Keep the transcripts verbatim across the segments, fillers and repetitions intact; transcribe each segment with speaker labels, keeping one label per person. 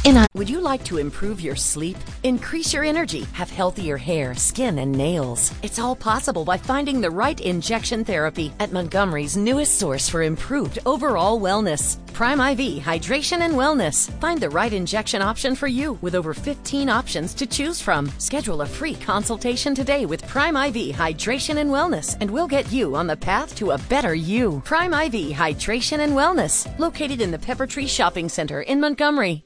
Speaker 1: In a- Would you like to improve your sleep, increase your energy, have healthier hair, skin, and nails? It's all possible by finding the right injection therapy at Montgomery's newest source for improved overall wellness. Prime I V Hydration and Wellness. Find the right injection option for you with over fifteen options to choose from. Schedule a free consultation today with Prime I V Hydration and Wellness, and we'll get you on the path to a better you. Prime I V Hydration and Wellness, located in the Pepper Tree Shopping Center in Montgomery.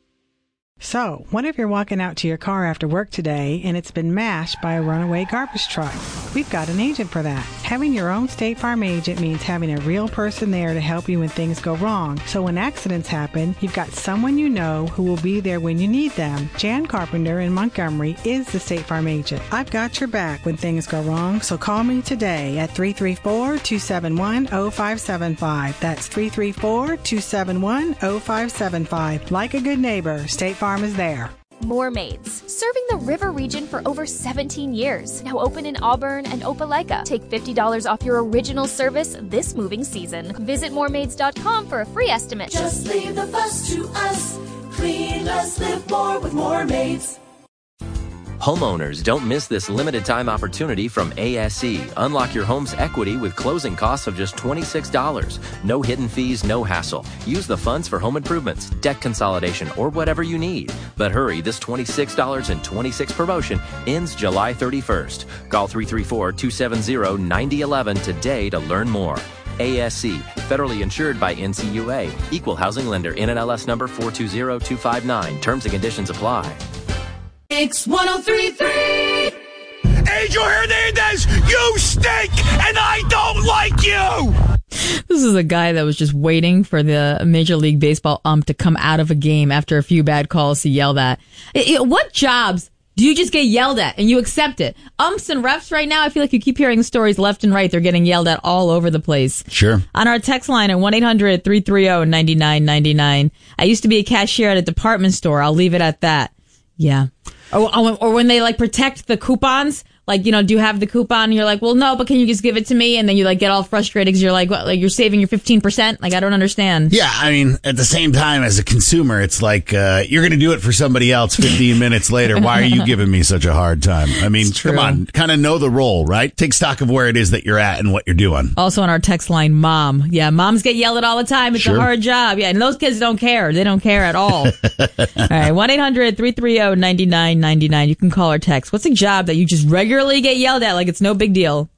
Speaker 2: So, what if you're walking out to your car after work today and it's been mashed by a runaway garbage truck? We've got an agent for that. Having your own State Farm agent means having a real person there to help you when things go wrong. So when accidents happen, you've got someone you know who will be there when you need them. Jan Carpenter in Montgomery is the State Farm agent. I've got your back when things go wrong, so call me today at three three four, two seven one, zero five seven five. That's three three four, two seven one, zero five seven five. Like a good neighbor, State Farm is there.
Speaker 3: Moormaids, serving the river region for over seventeen years. Now open in Auburn and Opelika. Take fifty dollars off your original service this moving season. Visit moormaids dot com for a free estimate.
Speaker 4: Just leave the fuss to us. Clean less, live more with Moormaids.
Speaker 5: Homeowners, don't miss this limited time opportunity from A S E. Unlock your home's equity with closing costs of just twenty-six dollars. No hidden fees, no hassle. Use the funds for home improvements, debt consolidation, or whatever you need. But hurry, this twenty-six dollars and twenty-six cents promotion ends July thirty-first. Call three three four, two seven zero, nine zero one one today to learn more. A S C, federally insured by N C U A. Equal housing lender, N M L S number four two zero two five nine. Terms and conditions apply.
Speaker 4: X one oh three point three.
Speaker 6: Angel Hernandez, you stink, and I don't like you!
Speaker 7: This is a guy that was just waiting for the Major League Baseball ump to come out of a game after a few bad calls to yell at. It, it, what jobs do you just get yelled at and you accept it? Umps and refs right now, I feel like you keep hearing stories left and right. They're getting yelled at all over the place.
Speaker 8: Sure.
Speaker 7: On our text line at one eight hundred, three three zero, nine nine nine nine. I used to be a cashier at a department store. I'll leave it at that. Yeah. Or, or when they like protect the coupons, like, you know, do you have the coupon? And you're like, well, no, but can you just give it to me? And then you like get all frustrated because you're like, what, like you're saving your fifteen percent? Like, I don't understand.
Speaker 8: Yeah, I mean, at the same time, as a consumer, it's like, uh, you're going to do it for somebody else fifteen minutes later. Why are you giving me such a hard time? I mean, come on, kind of know the role, right? Take stock of where it is that you're at and what you're doing.
Speaker 7: Also on our text line, mom. Yeah, moms get yelled at all the time. It's sure. a hard job. Yeah, and those kids don't care. They don't care at all. All right, one eight hundred, three three zero, nine nine nine nine. You can call or text. What's a job that you just regularly get yelled at like it's no big deal?